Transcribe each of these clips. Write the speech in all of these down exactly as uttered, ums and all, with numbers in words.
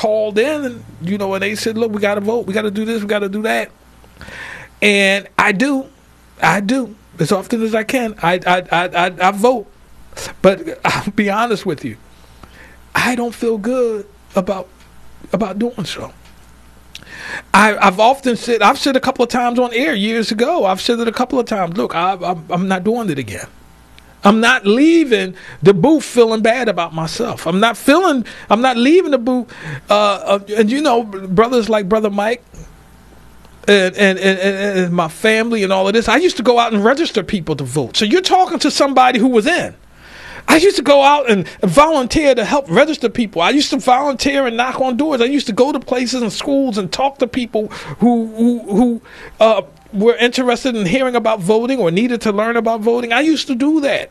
called in, and you know, and they said, "Look, we got to vote. We got to do this. We got to do that." And I do, I do as often as I can. I I I I, I vote, but I'll be honest with you, I don't feel good about about doing so. I, I've often said, I've said a couple of times on air years ago. I've said it a couple of times. Look, I, I, I'm not doing it again. I'm not leaving the booth feeling bad about myself. I'm not feeling, I'm not leaving the booth. Uh, uh, and you know, brothers like Brother Mike and, and, and, and my family and all of this, I used to go out and register people to vote. So you're talking to somebody who was in. I used to go out and volunteer to help register people. I used to volunteer and knock on doors. I used to go to places and schools and talk to people who, who, who, uh, were interested in hearing about voting or needed to learn about voting. I used to do that.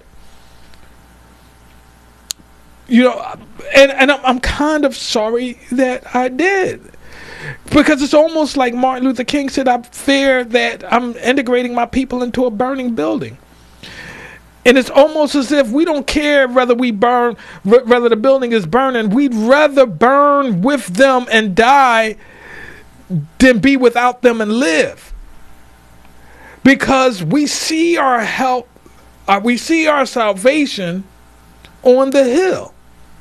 You know, and, and I'm, I'm kind of sorry that I did. Because it's almost like Martin Luther King said, I fear that I'm integrating my people into a burning building. And it's almost as if we don't care whether we burn, whether the building is burning. We'd rather burn with them and die than be without them and live. Because we see our help, uh, we see our salvation on the hill.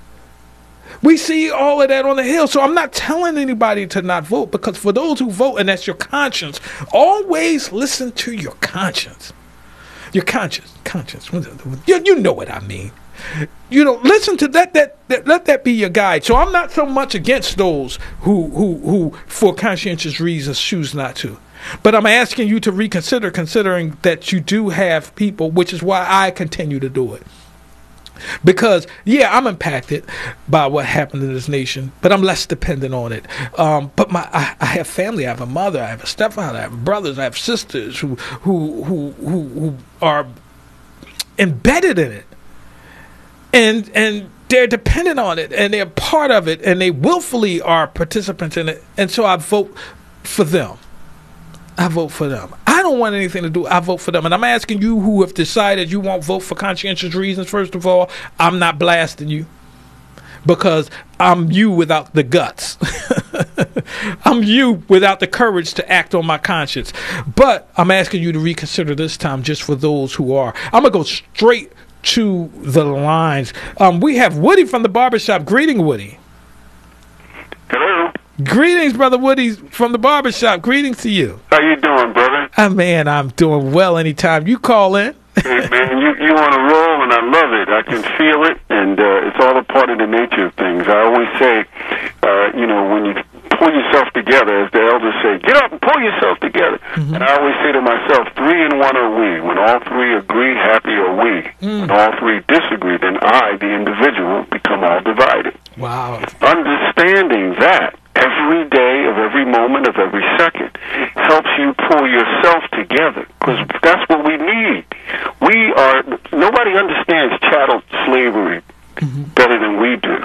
We see all of that on the hill. So I'm not telling anybody to not vote, because for those who vote, and that's your conscience, always listen to your conscience. Your conscience, conscience. You, you know what I mean. You know, listen to that, that, that. Let that be your guide. So I'm not so much against those who, who, who, for conscientious reasons, choose not to. But I'm asking you to reconsider, considering that you do have people, which is why I continue to do it. Because, yeah, I'm impacted by what happened in this nation, but I'm less dependent on it. Um, but my, I, I have family. I have a mother. I have a stepfather. I have brothers. I have sisters who, who, who, who, who are embedded in it, and and they're dependent on it, and they're part of it, and they willfully are participants in it. And so I vote for them. I vote for them. I don't want anything to do. I vote for them. And I'm asking you who have decided you won't vote for conscientious reasons. First of all, I'm not blasting you, because I'm you without the guts. I'm you without the courage to act on my conscience. But I'm asking you to reconsider this time, just for those who are. I'm going to go straight to the lines. Um, we have Woody from the barbershop. Greeting, Woody. Hello. Greetings, Brother Woody from the barbershop. Greetings to you. How you doing, brother? Oh, man, I'm doing well anytime you call in. Hey, man, you, you on a roll, and I love it. I can feel it, and uh, it's all a part of the nature of things. I always say, uh, you know, when you pull yourself together, as the elders say, get up and pull yourself together. Mm-hmm. And I always say to myself, three and one are we. When all three agree, happy are we. Mm. When all three disagree, then I, the individual, become all divided. Wow. Understanding that every day of every moment of every second helps you pull yourself together, because that's what we need. We are, nobody understands chattel slavery mm-hmm. better than we do.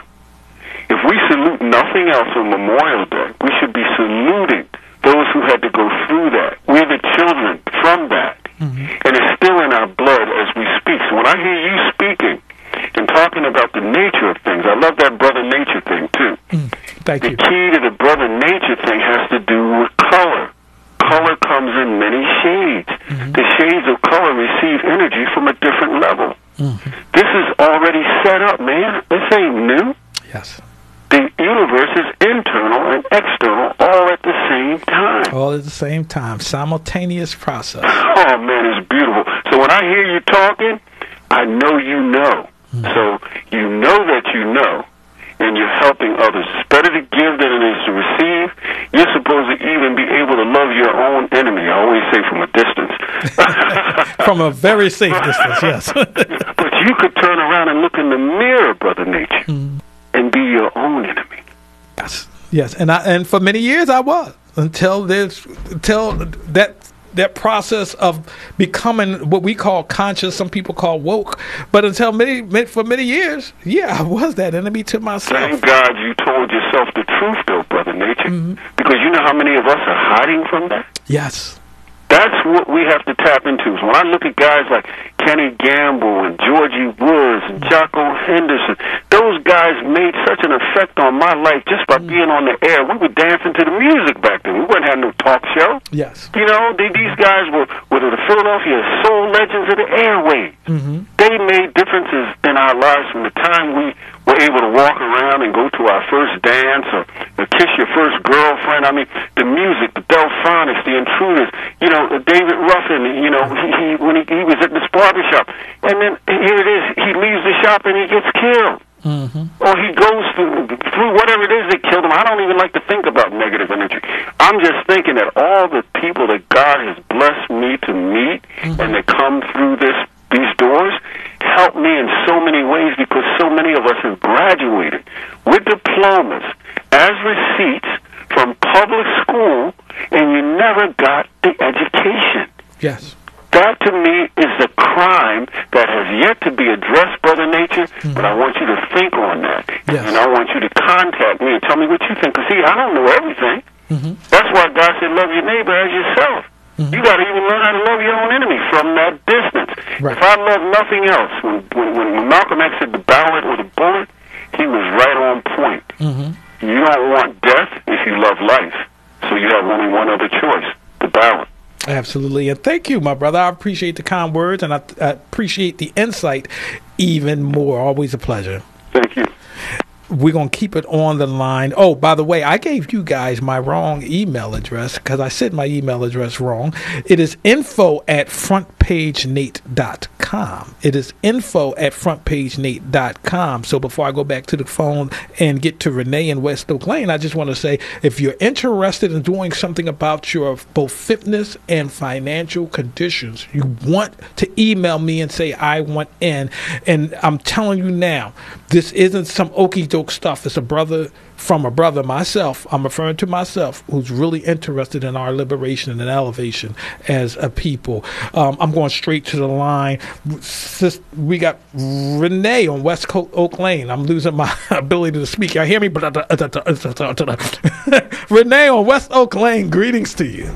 If we salute nothing else on Memorial Day, we should be saluting those who had to go through that. We're the children from that. Mm-hmm. And it's still in our blood as we speak. So when I hear you speaking and talking about the nature of things, I love that brother nature thing too. Mm, thank the you. The key to the brother nature thing has to do with color. Color comes in many shades. Mm-hmm. The shades of color receive energy from a different level. Mm-hmm. This is already set up, man. This ain't new. Yes. The universe is internal and external all at the same time. All at the same time. Simultaneous process. Oh, man, it's beautiful. So when I hear you talking, I know you know. Mm-hmm. So you know that you know, and you're helping others. It's better to give than it is to receive. You're supposed to even be able to love your own enemy. I always say from a distance. From a very safe distance, yes. But you could turn around and look in the mirror, Brother Nature, mm. and be your own enemy. Yes, yes, and I, and for many years I was, until there's until that that process of becoming what we call conscious, some people call woke, but until many for many years, yeah, I was that enemy to myself. Thank God you told yourself the truth, though, Brother Nature, mm-hmm. because you know how many of us are hiding from that. Yes. That's what we have to tap into. So when I look at guys like Kenny Gamble and Georgie Woods and Jocko Henderson. Those guys made such an effect on my life just by being on the air. We were dancing to the music back then. We wouldn't have no talk show. Yes. You know, they, these guys were, were the Philadelphia soul legends of the airwaves. Mm-hmm. They made differences in our lives from the time we were able to walk around and go to our first dance or, or kiss your first girlfriend. I mean, the music, the Delphonics, the Intruders, you know, David Ruffin, you know, he, he when he, he was at this barbershop. And then here it is, he leaves the shop and he gets killed. Mm-hmm. Or he goes through, through whatever it is that killed him. I don't even like to think about negative energy. I'm just thinking that all the people that God has blessed me to meet mm-hmm. and that come through this these doors help me in so many ways, because so many of us have graduated with diplomas as receipts from public school, and you never got the education. Yes. That, to me, is a crime that has yet to be addressed, Brother Nature, mm-hmm. but I want you to think on that. Yes. And I want you to contact me and tell me what you think. Because, see, I don't know everything. Mm-hmm. That's why God said, love your neighbor as yourself. Mm-hmm. You got to even learn how to love your own enemy from that distance. Right. If I love nothing else, when, when, when Malcolm X said the ballot or the bullet, he was right on point. Mm-hmm. You don't want death if you love life. So you have only one other choice, the ballot. Absolutely. And thank you, my brother. I appreciate the kind words, and I, I appreciate the insight even more. Always a pleasure. Thank you. We're going to keep it on the line. Oh, by the way, I gave you guys my wrong email address because I said my email address wrong. It is info at front page nate dot com. It is info at front page nate dot com. So before I go back to the phone and get to Renee in West Oak Lane, I just want to say, if you're interested in doing something about your both fitness and financial conditions, you want to email me and say, I want in. And I'm telling you now, this isn't some okie doke stuff. It's a brother from a brother, myself. I'm referring to myself, who's really interested in our liberation and elevation as a people. Um, I'm going straight to the line. We got Renee on West Oak Lane. I'm losing my ability to speak. Y'all hear me? Renee on West Oak Lane, greetings to you.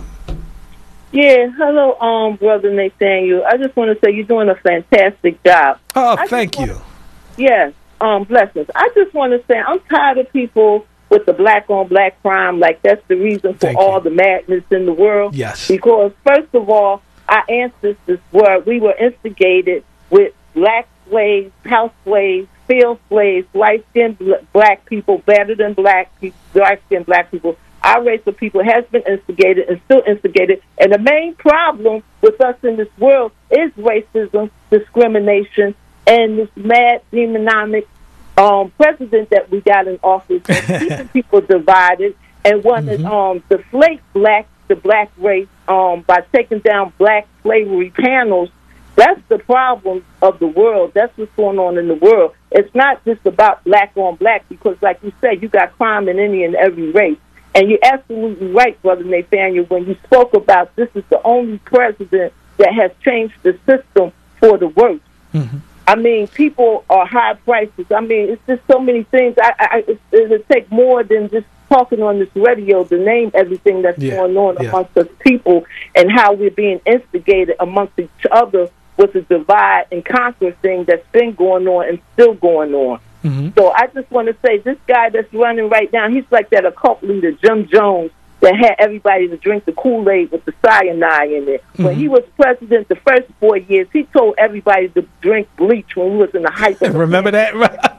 Yeah, hello, um, Brother Nathaniel. I just want to say you're doing a fantastic job. Oh, thank you. Want, yes. Um, blessings. I just want to say I'm tired of people with the black on black crime. Like, that's the reason for Thank all you. the madness in the world. Yes. Because first of all, our ancestors were we were instigated with black slaves, house slaves, field slaves, white skinned black people better than black people, dark skinned black people. Our race of people has been instigated and still instigated. And the main problem with us in this world is racism, discrimination, and this mad demonomic um, president that we got in office, keeping people divided and want to mm-hmm. um, deflate black the black race um, by taking down black slavery panels. That's the problem of the world. That's what's going on in the world. It's not just about black on black, because, like you said, you got crime in any and every race. And you're absolutely right, Brother Nathaniel, when you spoke about this is the only president that has changed the system for the worse. Mm-hmm. I mean, people are high prices. I mean, it's just so many things. I, I, it, it'll take more than just talking on this radio to name everything that's yeah. going on yeah. amongst us people and how we're being instigated amongst each other with the divide and conquer thing that's been going on and still going on. Mm-hmm. So I just want to say, this guy that's running right now, he's like that occult leader, Jim Jones, that had everybody to drink the Kool-Aid with the cyanide in it. Mm-hmm. When he was president the first four years, he told everybody to drink bleach when he was in the height of Remember that?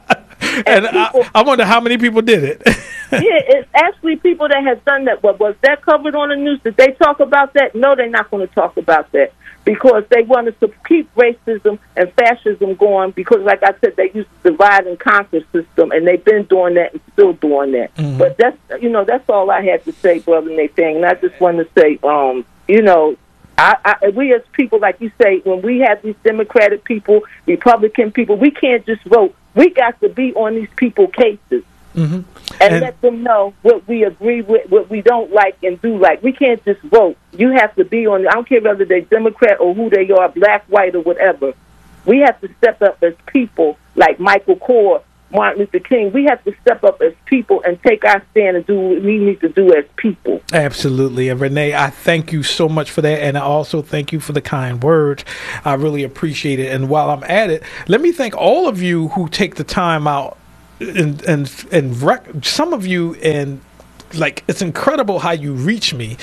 and and people, I, I wonder how many people did it. Yeah, it's actually people that have done that. But was that covered on the news? Did they talk about that? No, they're not going to talk about that, because they wanted to keep racism and fascism going, because, like I said, they used the divide and conquer system, and they've been doing that and still doing that. Mm-hmm. But that's, you know, that's all I had to say, Brother Nathan. And I just want to say, um, you know, I, I, we as people, like you say, when we have these Democratic people, Republican people, we can't just vote. We got to be on these people cases. Mm-hmm. And, and let them know what we agree with, what we don't like and do like. We can't just vote. You have to be on, I don't care whether they're Democrat or who they are, black, white, or whatever. We have to step up as people, like Michael Kors Martin Luther King, we have to step up as people and take our stand and do what we need to do as people. Absolutely. And Renee, I thank you so much for that. And I also thank you for the kind words. I really appreciate it. And while I'm at it, let me thank all of you who take the time out and, and, and rec- some of you in like, it's incredible how you reach me,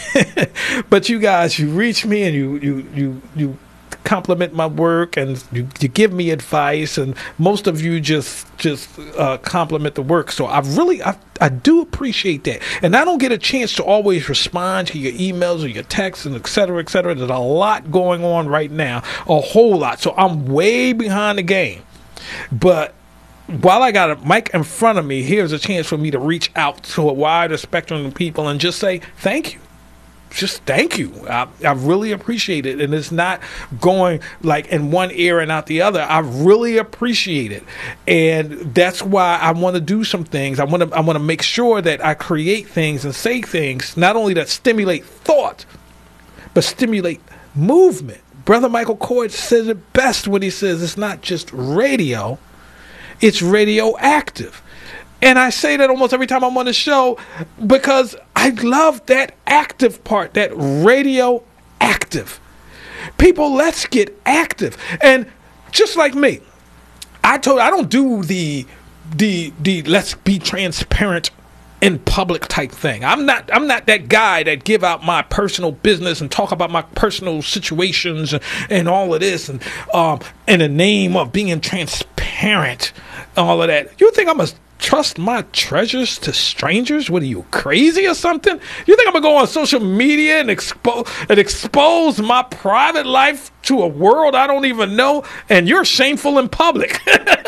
but you guys, you reach me and you, you, you, you compliment my work and you, you give me advice, and most of you just, just, uh, compliment the work. So I really, I, I do appreciate that. And I don't get a chance to always respond to your emails or your texts and et cetera, et cetera. There's a lot going on right now, a whole lot. So I'm way behind the game, but while I got a mic in front of me, here's a chance for me to reach out to a wider spectrum of people and just say thank you. Just thank you. I, I really appreciate it. And it's not going like in one ear and out the other. I really appreciate it. And that's why I want to do some things. I want to I want to make sure that I create things and say things, not only that stimulate thought, but stimulate movement. Brother Michael Kort says it best when he says it's not just radio, it's radioactive. And I say that almost every time I'm on the show because I love that active part, that radioactive. People, let's get active. And just like me, I told I don't do the the the let's be transparent in public type thing. I'm not I'm not that guy that give out my personal business and talk about my personal situations and, and all of this and um in the name of being transparent, all of that. You think I'm a trust my treasures to strangers? What are you, crazy or something? You think I'm gonna go on social media and expose and expose my private life to a world I don't even know? And you're shameful in public.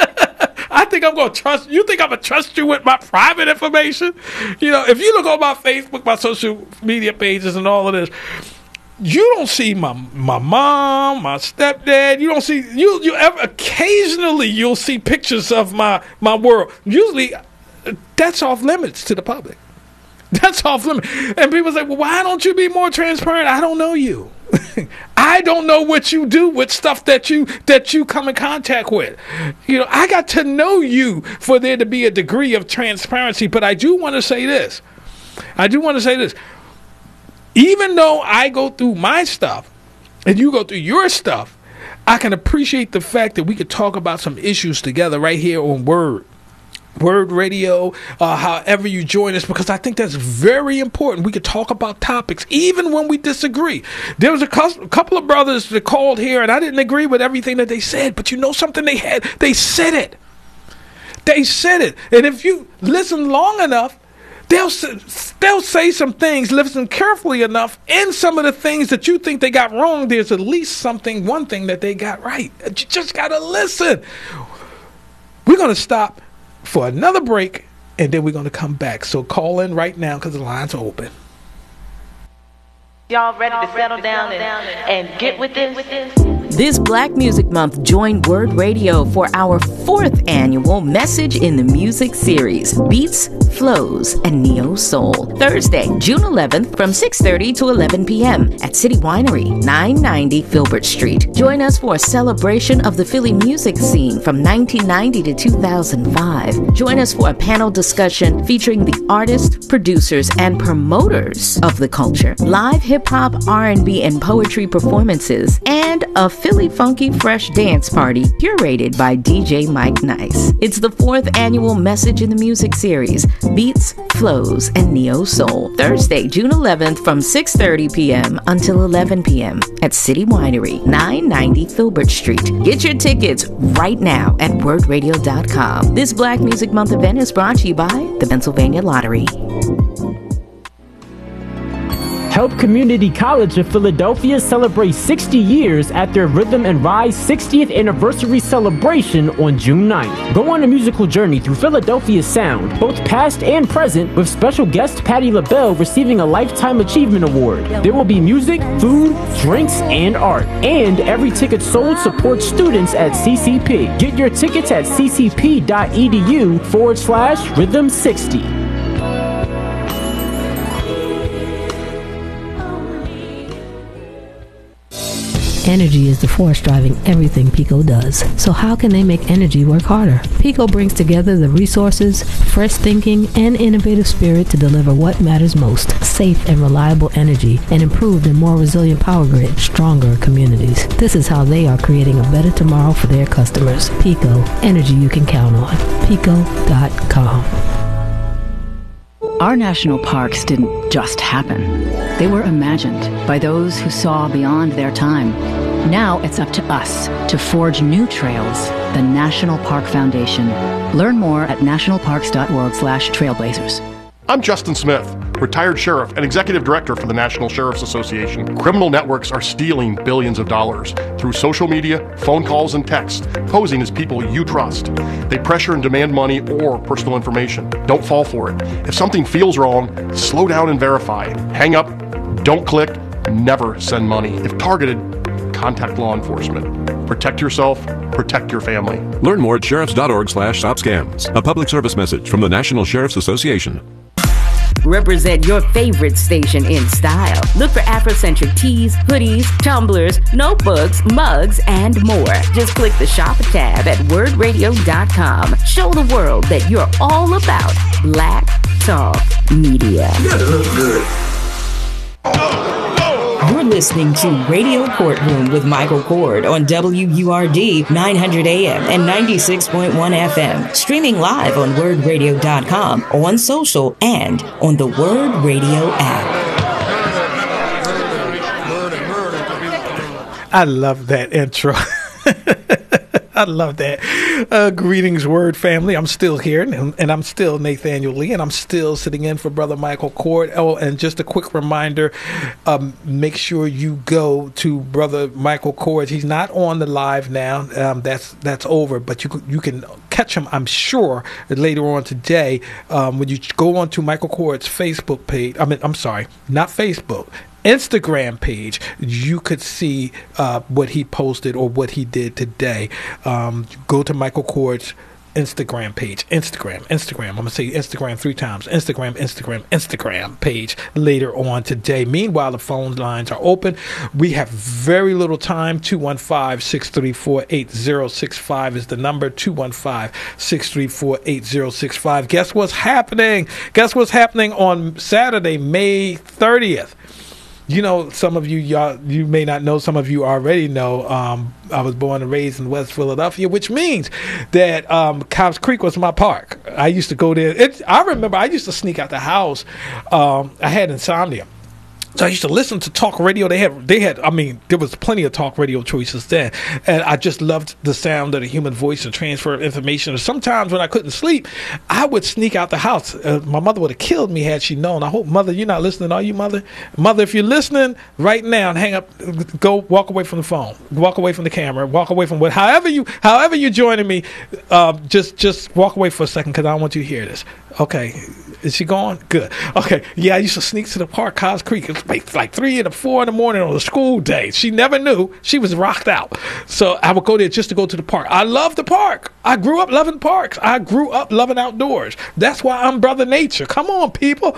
I think I'm gonna trust you. Think I'm gonna trust you with my private information? You know, if you look on my Facebook, my social media pages, and all of this, you don't see my my mom, my stepdad. You don't see you you ever occasionally you'll see pictures of my my world. Usually, that's off limits to the public. That's off limits. And people say, "Well, why don't you be more transparent?" I don't know you. I don't know what you do with stuff that you that you come in contact with. You know, I got to know you for there to be a degree of transparency. But I do want to say this. I do want to say this. Even though I go through my stuff and you go through your stuff, I can appreciate the fact that we could talk about some issues together right here on Word. Word Radio, uh, however you join us, because I think that's very important. We could talk about topics even when we disagree. There was a couple of brothers that called here and I didn't agree with everything that they said, but you know something, they had, they said it. They said it. And if you listen long enough, They'll they'll say some things, listen carefully enough, and some of the things that you think they got wrong, there's at least something, one thing that they got right. You just got to listen. We're going to stop for another break, and then we're going to come back. So call in right now because the lines are open. Y'all ready to settle down and, and get with this? This Black Music Month, join Word Radio for our fourth annual Message in the Music series, Beats, Flows, and Neo Soul. Thursday, June eleventh from six thirty to eleven p.m. at City Winery, nine ninety Filbert Street. Join us for a celebration of the Philly music scene from nineteen ninety to two thousand five. Join us for a panel discussion featuring the artists, producers, and promoters of the culture, live hip-hop, R and B, and poetry performances, and a Philly Funky Fresh dance party curated by D J Mike Nice. It's the fourth annual Message in the Music series, Beats, Flows, and Neo Soul. Thursday, June eleventh from six thirty p.m. until eleven p.m. at City Winery, nine ninety Filbert Street. Get your tickets right now at word radio dot com. This Black Music Month event is brought to you by the Pennsylvania Lottery. Help Community College of Philadelphia celebrate sixty years at their Rhythm and Rise sixtieth anniversary celebration on June ninth. Go on a musical journey through Philadelphia's sound, both past and present, with special guest Patti LaBelle receiving a Lifetime Achievement Award. There will be music, food, drinks, and art. And every ticket sold supports students at C C P. Get your tickets at ccp.edu forward slash rhythm 60. Energy is the force driving everything PICO does. So how can they make energy work harder? PICO brings together the resources, fresh thinking, and innovative spirit to deliver what matters most: safe and reliable energy, and improved and more resilient power grid, stronger communities. This is how they are creating a better tomorrow for their customers. PICO, energy you can count on. pico dot com. Our national parks didn't just happen. They were imagined by those who saw beyond their time. Now it's up to us to forge new trails. The National Park Foundation. Learn more at nationalparks.org slash trailblazers. I'm Justin Smith, retired sheriff and executive director for the National Sheriff's Association. Criminal networks are stealing billions of dollars through social media, phone calls, and texts, posing as people you trust. They pressure and demand money or personal information. Don't fall for it. If something feels wrong, slow down and verify. Hang up, don't click, never send money. If targeted, contact law enforcement. Protect yourself, protect your family. Learn more at sheriffs.org slash stop scams. A public service message from the National Sheriff's Association. Represent your favorite station in style. Look for Afrocentric tees, hoodies, tumblers, notebooks, mugs, and more. Just click the shop tab at word radio dot com. Show the world that you're all about Black Talk Media. You gotta look good. You're listening to Radio Courtroom with Michael Cord on W U R D nine hundred A M and ninety-six point one F M. Streaming live on word radio dot com, on social, and on the Word Radio app. I love that intro. I love that. Uh, greetings, Word family. I'm still here, and, and I'm still Nathaniel Lee, and I'm still sitting in for Brother Michael Cord. Oh, and just a quick reminder, um, make sure you go to Brother Michael Cord. He's not on the live now. Um, that's that's over, but you you can catch him, I'm sure, later on today um, when you go on to Michael Cord's Facebook page. I mean, I'm sorry, not Facebook. Instagram page, you could see uh, what he posted or what he did today. Um, go to Michael Cord's Instagram page. Instagram, Instagram. I'm going to say Instagram three times. Instagram, Instagram, Instagram page later on today. Meanwhile, the phone lines are open. We have very little time. two one five, six three four, eight zero six five is the number. two one five, six three four, eight zero six five. Guess what's happening? Guess what's happening on Saturday, May thirtieth? You know, some of you, y'all, you may not know, some of you already know, um, I was born and raised in West Philadelphia, which means that um, Cobbs Creek was my park. I used to go there. It, I remember I used to sneak out the house. Um, I had insomnia. So I used to listen to talk radio. They had, they had. I mean, there was plenty of talk radio choices then, and I just loved the sound of the human voice and transfer of information. And sometimes when I couldn't sleep, I would sneak out the house. Uh, my mother would have killed me had she known. I hope, Mother, you're not listening, are you, Mother? Mother, if you're listening right now, and hang up, go walk away from the phone, walk away from the camera, walk away from what. However you, however you're joining me, uh, just just walk away for a second because I don't want you to hear this. Okay. Is she gone? Good. Okay. Yeah, I used to sneak to the park, Cobbs Creek. It was like, like three and four in the morning on a school day. She never knew. She was rocked out. So I would go there just to go to the park. I love the park. I grew up loving parks. I grew up loving outdoors. That's why I'm Brother Nature. Come on, people.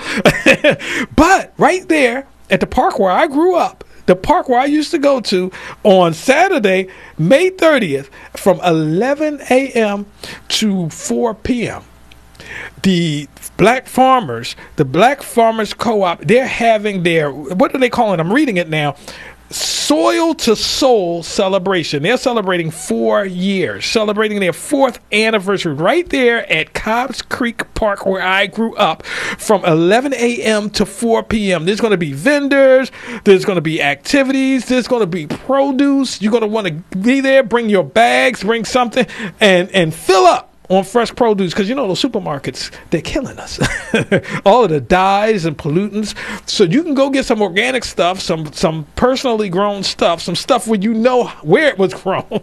But right there at the park where I grew up, the park where I used to go to on Saturday, May thirtieth, from eleven a.m. to four p.m., the black farmers, the Black Farmers Co-op, they're having their, what do they call it? I'm reading it now. Soil to Soul celebration. They're celebrating four years, celebrating their fourth anniversary right there at Cobbs Creek Park where I grew up from eleven a.m. to four p.m. There's going to be vendors. There's going to be activities. There's going to be produce. You're going to want to be there. Bring your bags. Bring something and, and fill up on fresh produce, because you know those supermarkets, they're killing us. All of the dyes and pollutants. So you can go get some organic stuff, some some personally grown stuff, some stuff where you know where it was grown.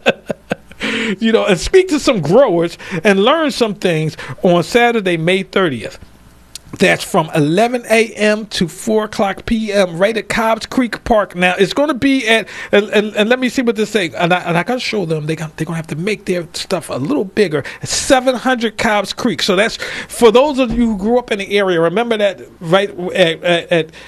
You know, and speak to some growers and learn some things on Saturday, May thirtieth. That's from eleven a.m. to four o'clock p.m. right at Cobbs Creek Park. Now, it's going to be at, and, and, and let me see what they say. And I, and I got to show them, they got, they're going to have to make their stuff a little bigger. seven hundred Cobbs Creek. So that's, for those of you who grew up in the area, remember that right at, at, at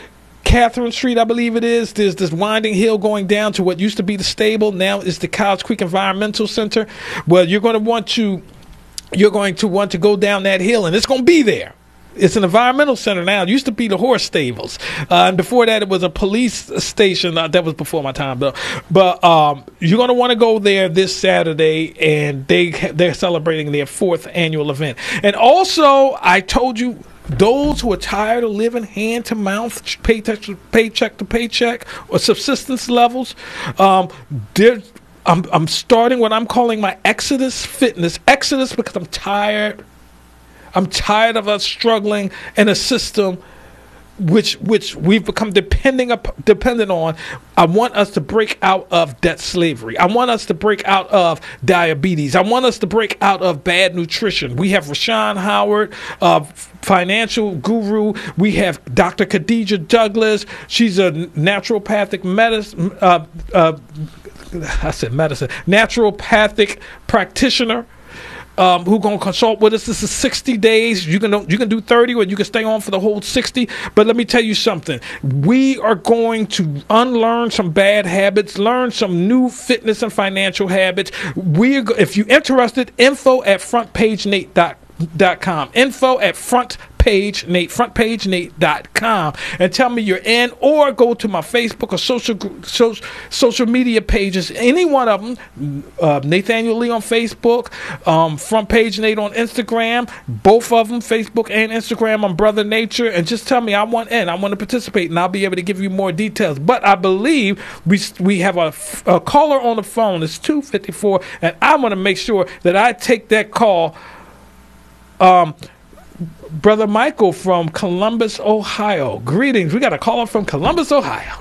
Catherine Street, I believe it is. There's this winding hill going down to what used to be the stable. Now is the Cows Creek Environmental Center. Well, you're going to want to, you're going to want to go down that hill, and it's going to be there. It's an environmental center now. It used to be the horse stables, uh, and before that, it was a police station. Uh, that was before my time, though. But um, you're going to want to go there this Saturday, and they they're celebrating their fourth annual event. And also, I told you, those who are tired of living hand to mouth, paycheck to paycheck to paycheck, or subsistence levels, um, they're. I'm I'm starting what I'm calling my Exodus Fitness. Exodus because I'm tired. I'm tired of us struggling in a system which which we've become depending up, dependent on. I want us to break out of debt slavery. I want us to break out of diabetes. I want us to break out of bad nutrition. We have Rashawn Howard, uh, financial guru. We have Doctor Khadija Douglas. She's a naturopathic medicine. Uh, uh, I said medicine. Naturopathic practitioner. Um, who gonna consult with us? This is sixty days. You can you can do thirty, or you can stay on for the whole sixty. But let me tell you something. We are going to unlearn some bad habits, learn some new fitness and financial habits. We, are, if you're interested, info at front page nate dot com. Info at front page Nate, front page nate dot com, and tell me you're in, or go to my Facebook or social social, social media pages, any one of them, uh, Nathaniel Lee on Facebook, um, Front Page Nate on Instagram, both of them, Facebook and Instagram, on Brother Nature, and just tell me I want in, I want to participate, and I'll be able to give you more details. But I believe we we have a, a caller on the phone. It's two fifty-four, and I want to make sure that I take that call. Um, Brother Michael from Columbus, Ohio. Greetings. We got a caller from Columbus, Ohio.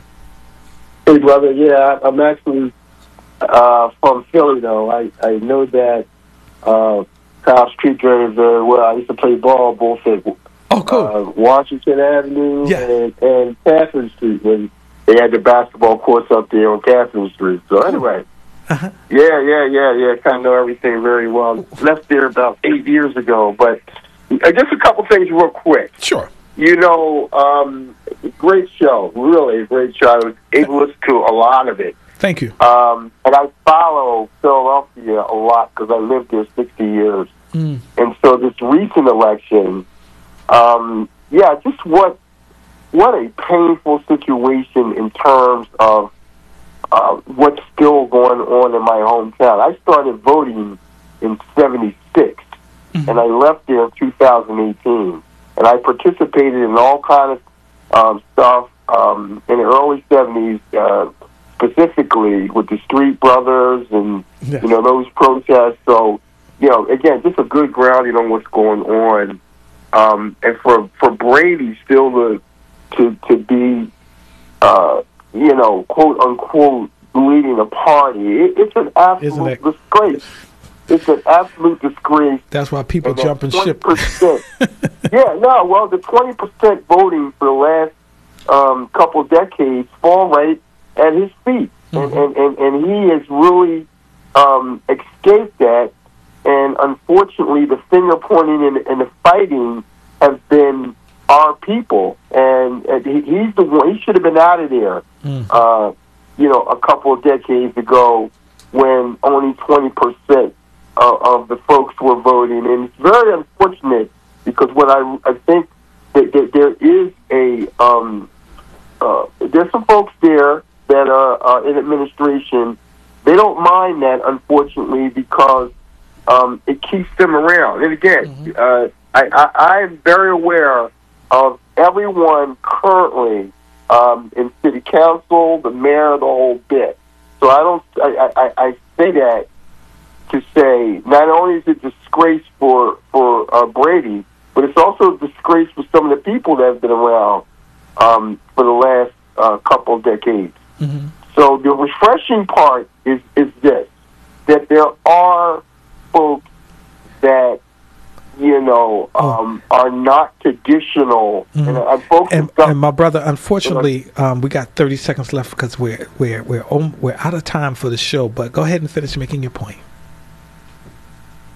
Hey, brother. Yeah, I'm actually uh, from Philly, though. I, I know that uh, Cobb Street very, very well. I used to play ball both at oh, cool. uh, Washington Avenue yeah. and, and Catherine Street when they had the basketball courts up there on Catherine Street. So anyway, uh-huh. yeah, yeah, yeah, yeah. Kind of know everything very well. Left there about eight years ago, but uh, just a couple things real quick. Sure. You know, um, great show, really a great show. I was able to listen to a lot of it. Thank you. Um, and I follow Philadelphia a lot because I lived there sixty years. Mm. And so this recent election, um, yeah, just what what a painful situation in terms of uh, what's still going on in my hometown. I started voting in seventy-six, mm-hmm. and I left there in two thousand eighteen. And I participated in all kinds of um, stuff um, in the early seventies, uh, specifically with the Street Brothers and, yeah. you know, those protests. So, you know, again, just a good grounding on what's going on. Um, and for, for Brady still to, to, to be, uh, you know, quote, unquote, leading a party, it, it's an absolute disgrace. It's an absolute disgrace. That's why people jump and ship. Yeah, no, well, the twenty percent voting for the last um, couple of decades fall right at his feet. Mm-hmm. And, and, and, and he has really um, escaped that. And unfortunately, the finger pointing and, and the fighting have been our people. And, and he, he's the one, he should have been out of there, mm. uh, you know, a couple of decades ago when only twenty percent uh, of the folks were voting. And it's very unfortunate. Because what I, I think that, that there is a um, uh, there's some folks there that are uh, in administration. They don't mind that, unfortunately, because um, it keeps them around. And again, mm-hmm. uh, I, I, I'm very aware of everyone currently um, in city council, the mayor, the whole bit. So I don't. I, I, I say that to say not only is it a disgrace for for uh, Brady. But it's also a disgrace for some of the people that have been around um, for the last uh, couple of decades. Mm-hmm. So the refreshing part is, is this, that there are folks that, you know, um, oh. are not traditional. Mm-hmm. And, uh, folks and, and my brother, unfortunately, um, we got thirty seconds left because we're, we're, we're, we're out of time for the show. But go ahead and finish making your point.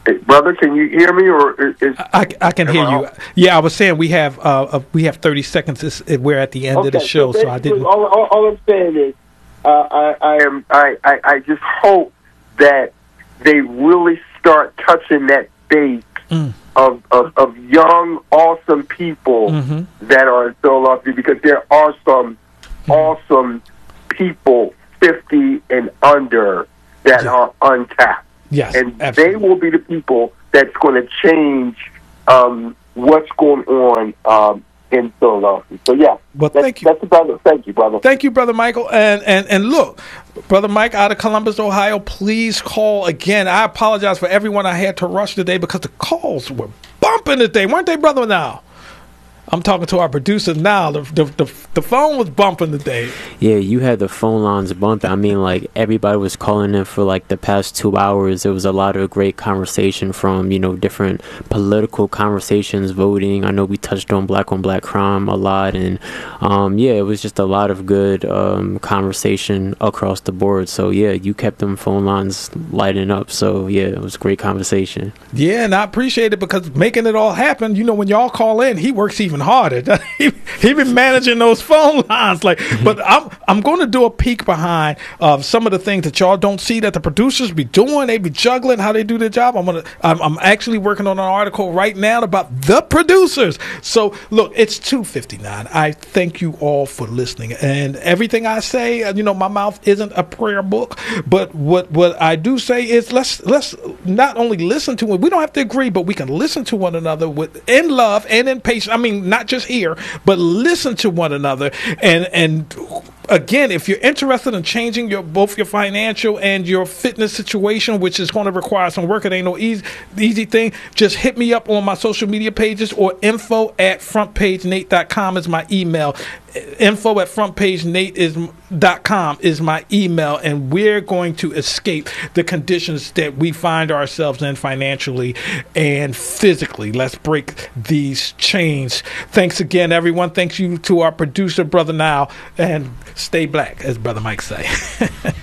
Brother, can you hear me? Or is, I, I can hear you. Yeah, I was saying we have uh, uh, we have thirty seconds. It's, we're at the end okay, of the show, so, so I didn't. All, all, all I'm saying is, uh, I, I am. I, I, I just hope that they really start touching that base mm. of, of of young, awesome people mm-hmm. that are in Philadelphia, because there are some mm. awesome people fifty and under that yeah. are untapped. Yes, and absolutely. They will be the people that's going to change um, what's going on um, in Philadelphia. So, yeah, well, that's, thank you. That's about it. Thank you, brother. Thank you, Brother Michael. And, and, and look, Brother Mike out of Columbus, Ohio, please call again. I apologize for everyone I had to rush today because the calls were bumping today. Weren't they, Brother Now? I'm talking to our producer now. The, the the the phone was bumping today. Yeah, you had the phone lines bumping. I mean, like, everybody was calling in for like the past two hours. There was a lot of great conversation from, you know, different political conversations, voting. I know we touched on black on black crime a lot, and um, yeah, it was just a lot of good um, conversation across the board. So yeah, you kept them phone lines lighting up. So yeah, it was a great conversation. Yeah, and I appreciate it because making it all happen. You know, when y'all call in, he works even harder. he, he been managing those phone lines, like. But I'm I'm going to do a peek behind uh, some of the things that y'all don't see that the producers be doing. They be juggling how they do their job. I'm gonna I'm, I'm actually working on an article right now about the producers. So look, it's two fifty-nine. I thank you all for listening, and everything I say, you know, my mouth isn't a prayer book, but what what I do say is let's let's not only listen to it. We don't have to agree, but we can listen to one another with in love and in patience. I mean, not just here, but listen to one another. And and again, if you're interested in changing your both your financial and your fitness situation, which is going to require some work, it ain't no easy easy thing, just hit me up on my social media pages, or info at front page nate dot com is my email. Info at front page nate is dot com is my email, and we're going to escape the conditions that we find ourselves in financially and physically. Let's break these chains. Thanks again, everyone. Thanks you to our producer, Brother Now, and stay black, as Brother Mike say.